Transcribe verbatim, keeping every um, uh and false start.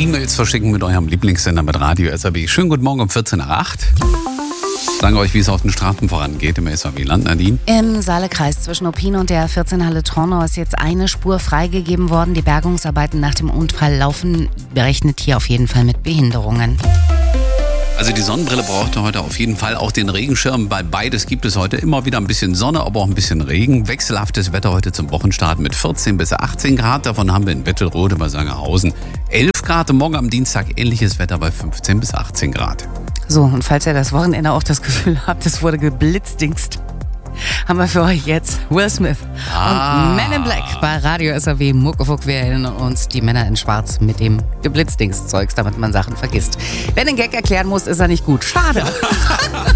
E-Mails verschicken mit eurem Lieblingssender mit Radio S A W. Schönen guten Morgen um vierzehn nach acht. Sagen euch, wie es auf den Straßen vorangeht im S A W-Land, Nadine. Im Saalekreis zwischen Opin und der vierzehn-Halle Tornau ist jetzt eine Spur freigegeben worden. Die Bergungsarbeiten nach dem Unfall laufen, berechnet hier auf jeden Fall mit Behinderungen. Also die Sonnenbrille braucht ihr heute auf jeden Fall, auch den Regenschirm. Bei beides gibt es heute immer wieder ein bisschen Sonne, aber auch ein bisschen Regen. Wechselhaftes Wetter heute zum Wochenstart mit vierzehn bis achtzehn Grad. Davon haben wir in Wettelrode bei Sangerhausen elf Grad. Und morgen am Dienstag ähnliches Wetter bei fünfzehn bis achtzehn Grad. So, und falls ihr das Wochenende auch das Gefühl habt, es wurde geblitzdingst, haben wir für euch jetzt Will Smith Ah. und Men in Black bei Radio S A W Muckefuck. Wir erinnern uns, die Männer in Schwarz mit dem Geblitzdingszeugs, damit man Sachen vergisst. Wer den Gag erklären muss, ist er nicht gut. Schade.